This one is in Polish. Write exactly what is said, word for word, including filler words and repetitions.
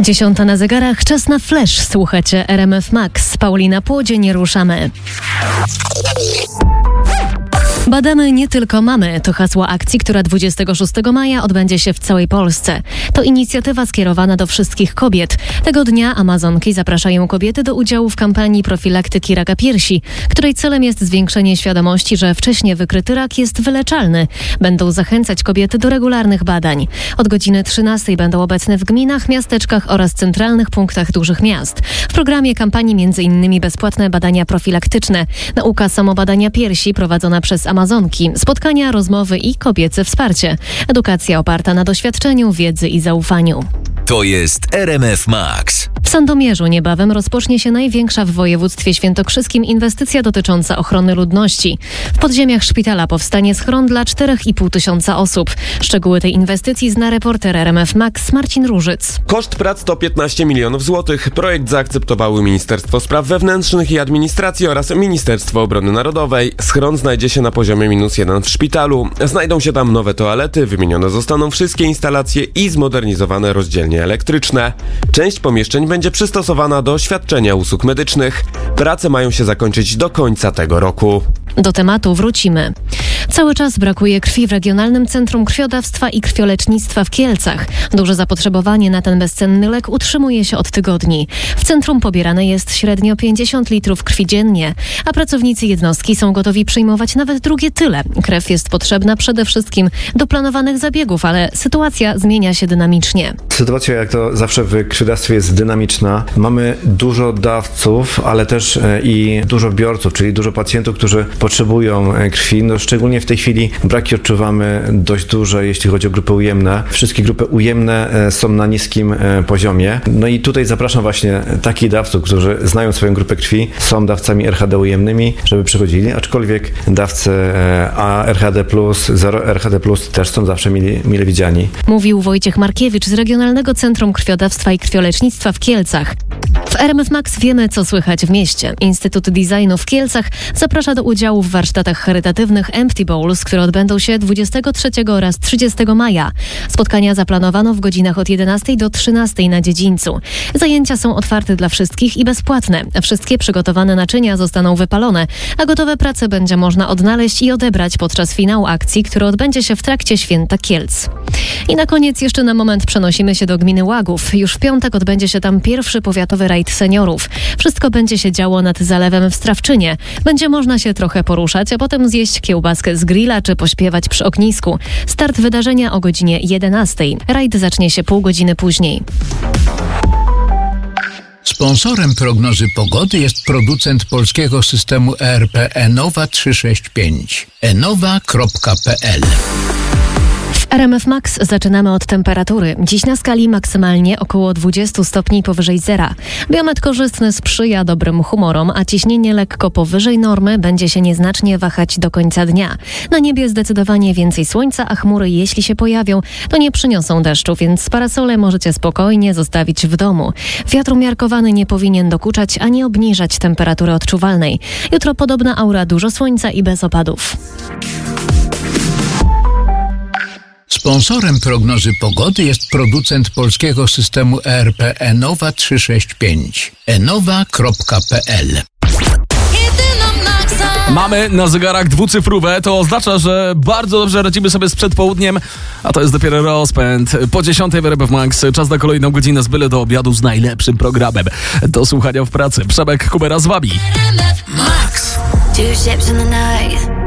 Dziesiąta na zegarach, czas na flash. Słuchacie R M F Max. Paulina Płodzień, ruszamy. Badamy nie tylko mamy. To hasło akcji, która dwudziestego szóstego maja odbędzie się w całej Polsce. To inicjatywa skierowana do wszystkich kobiet. Tego dnia Amazonki zapraszają kobiety do udziału w kampanii profilaktyki raka piersi, której celem jest zwiększenie świadomości, że wcześnie wykryty rak jest wyleczalny. Będą zachęcać kobiety do regularnych badań. Od godziny trzynastej będą obecne w gminach, miasteczkach oraz centralnych punktach dużych miast. W programie kampanii między innymi bezpłatne badania profilaktyczne, nauka samobadania piersi prowadzona przez Amazonki, spotkania, rozmowy i kobiece wsparcie. Edukacja oparta na doświadczeniu, wiedzy i zaufaniu. To jest R M F Max. W Sandomierzu niebawem rozpocznie się największa w województwie świętokrzyskim inwestycja dotycząca ochrony ludności. W podziemiach szpitala powstanie schron dla czterech i pół tysiąca osób. Szczegóły tej inwestycji zna reporter R M F Max Marcin Różyc. Koszt prac to piętnaście milionów złotych. Projekt zaakceptowały Ministerstwo Spraw Wewnętrznych i Administracji oraz Ministerstwo Obrony Narodowej. Schron znajdzie się na poziomie minus jeden w szpitalu. Znajdą się tam nowe toalety, wymienione zostaną wszystkie instalacje i zmodernizowane rozdzielnie elektryczne. Część pomieszczeń będzie przystosowana do świadczenia usług medycznych. Prace mają się zakończyć do końca tego roku. Do tematu wrócimy. Cały czas brakuje krwi w Regionalnym Centrum Krwiodawstwa i Krwiolecznictwa w Kielcach. Duże zapotrzebowanie na ten bezcenny lek utrzymuje się od tygodni. W centrum pobierane jest średnio pięćdziesiąt litrów krwi dziennie, a pracownicy jednostki są gotowi przyjmować nawet drugie tyle. Krew jest potrzebna przede wszystkim do planowanych zabiegów, ale sytuacja zmienia się dynamicznie. Sytuacja, jak to zawsze w krwiodawstwie, jest dynamiczna. Mamy dużo dawców, ale też i dużo biorców, czyli dużo pacjentów, którzy potrzebują krwi. No, szczególnie w tej chwili braki odczuwamy dość duże, jeśli chodzi o grupy ujemne. Wszystkie grupy ujemne są na niskim poziomie. No i tutaj zapraszam właśnie takich dawców, którzy znają swoją grupę krwi, są dawcami R H D ujemnymi, żeby przychodzili, aczkolwiek dawcy A R H D plus, zero R H D plus też są zawsze mile, mile widziani. Mówił Wojciech Markiewicz z Regionalnego Centrum Krwiodawstwa i Krwiolecznictwa w Kielcach. W R M F Max wiemy, co słychać w mieście. Instytut Designu w Kielcach zaprasza do udziału w warsztatach charytatywnych Empty Bowls, które odbędą się dwudziestego trzeciego oraz trzydziestego maja. Spotkania zaplanowano w godzinach od jedenastej do trzynastej na dziedzińcu. Zajęcia są otwarte dla wszystkich i bezpłatne. Wszystkie przygotowane naczynia zostaną wypalone, a gotowe prace będzie można odnaleźć i odebrać podczas finału akcji, który odbędzie się w trakcie Święta Kielc. I na koniec jeszcze na moment przenosimy się do gminy Łagów. Już w piątek odbędzie się tam pierwszy powiatowy rajd seniorów. Wszystko będzie się działo nad zalewem w Strawczynie. Będzie można się trochę poruszać, a potem zjeść kiełbaskę z grilla czy pośpiewać przy ognisku. Start wydarzenia o godzinie jedenastej. Rajd zacznie się pół godziny później. Sponsorem prognozy pogody jest producent polskiego systemu E R P Enowa trzysta sześćdziesiąt pięć. enowa kropka p l. W R M F Max zaczynamy od temperatury. Dziś na skali maksymalnie około dwadzieścia stopni powyżej zera. Biometr korzystny sprzyja dobrym humorom, a ciśnienie lekko powyżej normy będzie się nieznacznie wahać do końca dnia. Na niebie zdecydowanie więcej słońca, a chmury, jeśli się pojawią, to nie przyniosą deszczu, więc parasole możecie spokojnie zostawić w domu. Wiatr umiarkowany nie powinien dokuczać ani obniżać temperatury odczuwalnej. Jutro podobna aura, dużo słońca i bez opadów. Sponsorem prognozy pogody jest producent polskiego systemu E R P Enowa trzysta sześćdziesiąt pięć. enowa kropka p l. Mamy na zegarach dwucyfrówę, to oznacza, że bardzo dobrze radzimy sobie z przedpołudniem, a to jest dopiero rozpęd. Po dziesiątej w R M F Max, czas na kolejną godzinę z byle do obiadu z najlepszym programem. Do słuchania w pracy. Przemek Kubera z wami. Max. Two ships in the night.